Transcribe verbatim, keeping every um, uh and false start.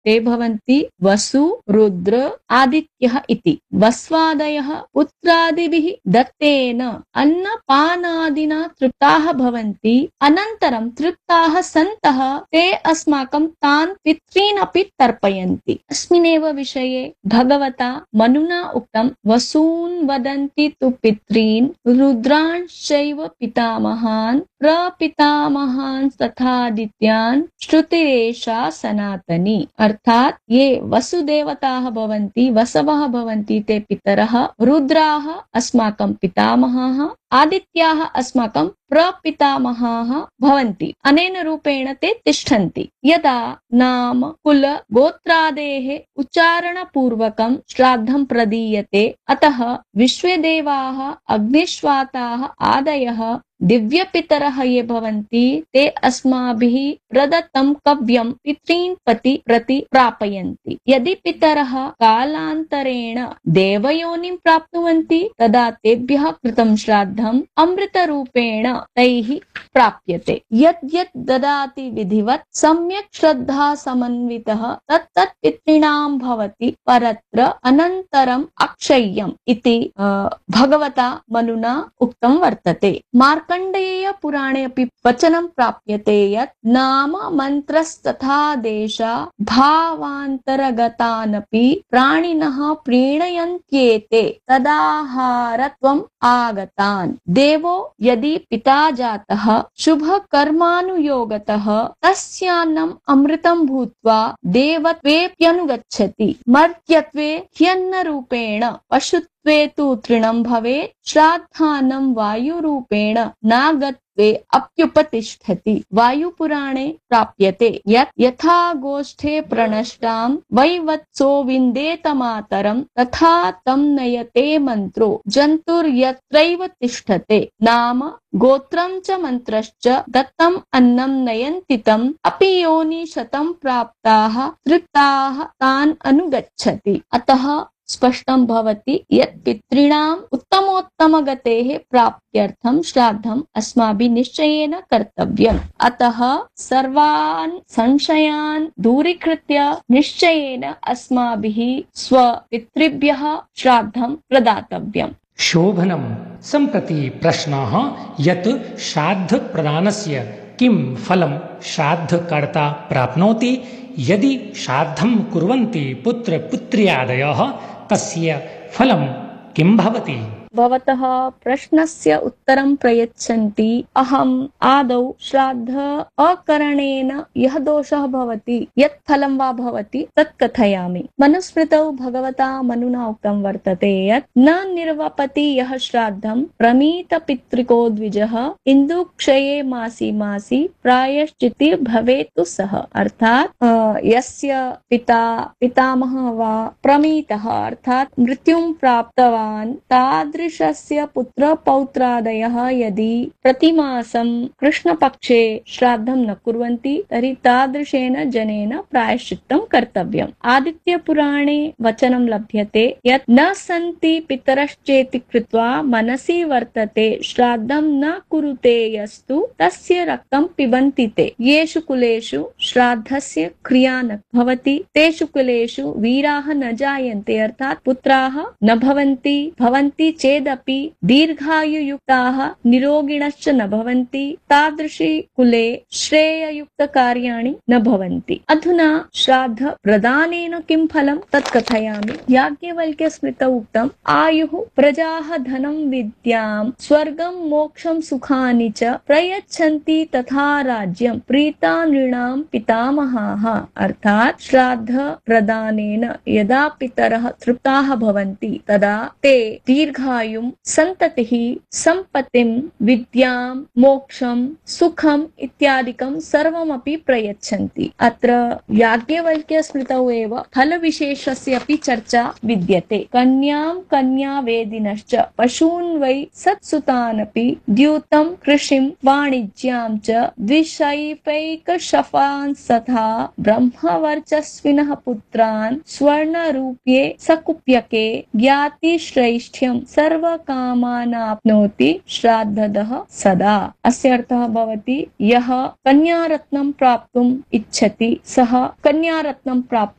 ते भवन्ति वसु रुद्र आदित्यः इति। वस्वादयः पुत्रादिभिः दत्तेन अन्नपानादिना तृप्ताः भवन्ति। अनन्तरं तृप्ताः सन्तः ते अस्माकं तान् पितॄन् अपि तर्पयन्ति। अस्मिन्नेव विषये भगवता मनुना उक्तं वसून् वदन्ति तु पितॄन् रुद्रांश्चैव पितामहान् प्रपितामहान् तथादित्यान् श्रुतिरेषा सनातनी। अर्थात ये वसुदेवताः भवन्ति वसवः भवन्ति ते पितरः, रुद्राः अस्माकं पितामहाः, आदित्याः अस्माकं प्रपितामहाः भवन्ति। अनेन रूपेण ते तिष्ठन्ति। यदा नाम कुल गोत्रादेः उच्चारणपूर्वकं श्राद्धं प्रदीयते, अतः विश्वे देवाः अग्निश्वाताः आदयः दिव्यपितरः ये भवन्ति ते अस्माभिः प्रदत्तं कव्यं पितॄन् पति प्रति प्रापयन्ति। यदि पितरः कालान्तरेण देवयोनिं प्राप्नुवन्ति तदा तेभ्यः कृतं श्राद्धम् अमृतरूपेण तैः प्राप्यते। यत् यत् ददाति विधिवत् सम्यक् श्रद्धा समन्वितः तत् तत् पितॄणां भवति परत्र अनन्तरम् अक्षय्यम् इति भगवता मनुना उक्तं वर्तते। मार्कण्डेय पुराणे अपि वचनं प्राप्यते यत् नाम मन्त्रस्तथा देशा भावान्तरगतानपि प्राणिनः प्रीणयन्त्येते तदाहारत्वम् आगतान्। देवो यदि पिता जातः शुभकर्मानुयोगतः तस्यान्नम् अमृतं भूत्वा देवत्वेऽप्यनुगच्छति। मर्त्यत्वे ह्यन्नरूपेण पशुत्वे तु तृणं भवेत्। श्राद्धान्नं वायुरूपेण नागत्वे अप्युपतिष्ठति। वायुपुराणे प्राप्यते यत् यथा गोष्ठे प्रणष्टां वैवत्सो विन्देत मातरं तथा तं नयते मन्त्रो जन्तुर्यत्रैव तिष्ठते। नाम गोत्रं च मन्त्रश्च दत्तम् अन्नं नयन्ति तम् अपि योनि शतं प्राप्ताः तृप्ताः तान् अनुगच्छति। अतः स्पष्टं भवति यत् पितॄणाम् उत्तमोत्तमगतेः प्राप्त्यर्थं श्राद्धम् अस्माभिः निश्चयेन कर्तव्यम्। अतः सर्वान् संशयान् दूरीकृत्य निश्चयेन अस्माभिः स्वपितृभ्यः श्राद्धं प्रदातव्यम्। शोभनं। सम्प्रति प्रश्नः यत् श्राद्धप्रदानस्य किं फलं श्राद्धकर्ता प्राप्नोति? यदि श्राद्धं कुर्वन्ति पुत्रपुत्र्यादयः तस्य फलं किं भवति? भवतः प्रश्नस्य उत्तरं प्रयच्छन्ति। अहम् आदौ श्राद्ध अकरणेन यः दोषः भवति यत् फलं वा भवति तत् कथयामि। मनुस्मृतौ भगवता मनुना उक्तं वर्तते यत् न निर्वपति यः श्राद्धं प्रमीत पितृको द्विजः इन्दुक्षये मासी मासी प्रायश्चिति भवेतु सः। अर्थात यस्य पिता पितामहः वा प्रमीतः अर्थात मृत्युं प्राप्तवान् तादृशस्य पुत्र पौत्रादयः यदि प्रतिमासं कृष्णपक्षे श्राद्धं न कुर्वन्ति तर्हि तादृशेन जनेन प्रायश्चित्तं कर्तव्यम्। आदित्यपुराणे वचनं लभ्यते यत् न सन्ति पितरश्चेति कृत्वा मनसि वर्तते श्राद्धं न कुरुते यस्तु तस्य रक्तं पिबन्ति ते। येषु कुलेषु श्राद्धस्य क्रिया न भवति तेषु कुलेषु वीराः न जायन्ते अर्थात् पुत्राः न भवन्ति। भवन्ति चेदपि दीर्घायुयुक्ताः निरोगिणश्च न भवन्ति। तादृशी कुले श्रेययुक्त कार्याणि न भवन्ति। अधुना श्राद्ध प्रदानेन किं फलं तत् कथयामि। याज्ञवल्क्य स्मृतौ उक्तम् आयुः प्रजाः धनं विद्यां स्वर्गं मोक्षं सुखानि च प्रयच्छन्ति तथा राज्यं प्रीता नृणां पितामहाः। अर्थात श्राद्ध प्रदानेन यदा पितरः तृप्ताः भवन्ति तदा ते दीर्घायुं संततिः सम्पत्तिं विद्यां मोक्षं सुखम् इत्यादिकं सर्वमपि प्रयच्छन्ति। अत्र याज्ञवल्क्य स्मृतौ एव फलविशेषस्य अपि चर्चा विद्यते। कन्यां कन्यावेदिनश्च पशून् वै सत्सुतानपि द्यूतं कृषिं वाणिज्यां च द्विशैपैकशफान् तथा ब्रह्मवर्चस्विनः पुत्रान् स्वर्णरूप्ये सकुप्यके ज्ञातिश्रेष्ठ्यं सर्व सर्वकामानाप्नोति श्राद्धदः सदा। अस्य अर्थः भवति यः कन्यारत्नं प्राप्तुम् इच्छति सः कन्यारत्नं प्राप्तुं